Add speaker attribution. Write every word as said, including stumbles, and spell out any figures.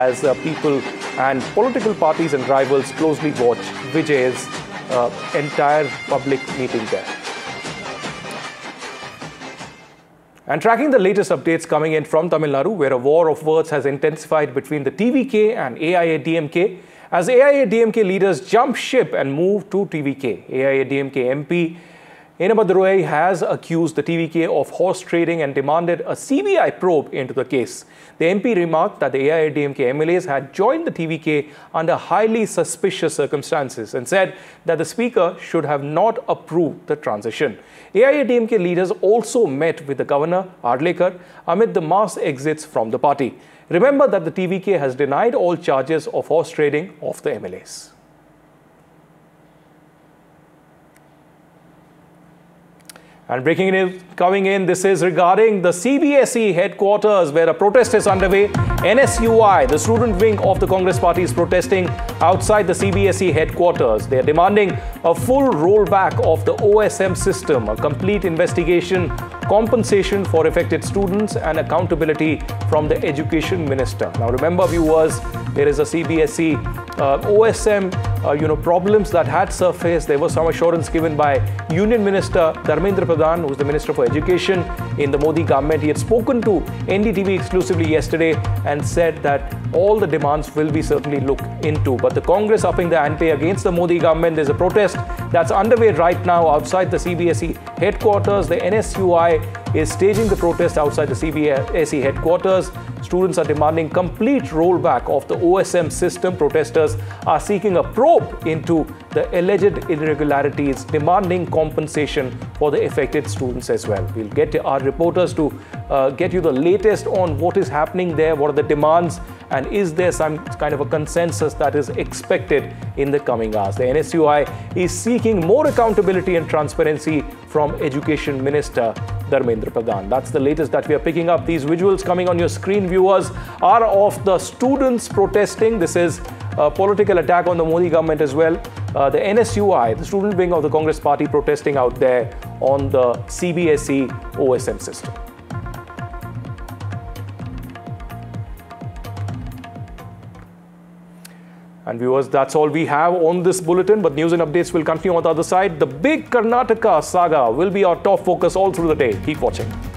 Speaker 1: as uh, people and political parties and rivals closely watch Vijay's uh, entire public meeting there. And tracking the latest updates coming in from Tamil Nadu, where a war of words has intensified between the T V K and A I A D M K, as A I A D M K leaders jump ship and move to T V K. A I A D M K M P Enamad Roy has accused the T V K of horse trading and demanded a C B I probe into the case. The M P remarked that the A I A D M K M L As had joined the T V K under highly suspicious circumstances and said that the Speaker should have not approved the transition. A I A D M K leaders also met with the Governor, Adlekar, amid the mass exits from the party. Remember that the T V K has denied all charges of horse trading of the M L As. And breaking in, coming in, this is regarding the C B S E headquarters where a protest is underway. N S U I, the student wing of the Congress party, is protesting outside the C B S E headquarters. They are demanding a full rollback of the O S M system, a complete investigation, compensation for affected students and accountability from the Education Minister. Now remember viewers, there is a C B S E uh, O S M uh, you know, problems that had surfaced. There was some assurance given by Union Minister Dharmendra Pradhan, who is the Minister for Education in the Modi government. He had spoken to N D T V exclusively yesterday and said that all the demands will be certainly looked into. But the Congress upping the ante against the Modi government. There's a protest that's underway right now outside the C B S E headquarters. The N S U I is staging the protest outside the C B S E headquarters. Students are demanding complete rollback of the O S M system. Protesters are seeking a probe into the alleged irregularities, demanding compensation for the affected students as well. We'll get our reporters to uh, get you the latest on what is happening there, what are the demands, and is there some kind of a consensus that is expected in the coming hours. The N S U I is seeking more accountability and transparency from Education Minister Dharmendra Pradhan. That's the latest that we are picking up. These visuals coming on your screen, viewers, are of the students protesting. This is a political attack on the Modi government as well. Uh, the N S U I, the student wing of the Congress party, protesting out there on the C B S E O S M system. And viewers, that's all we have on this bulletin, but news and updates will continue on the other side. The big Karnataka saga will be our top focus all through the day. Keep watching.